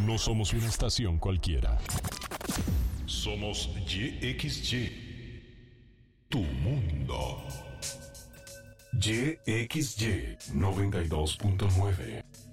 No somos una estación cualquiera. Somos YXY, tu mundo. YXY 92.9.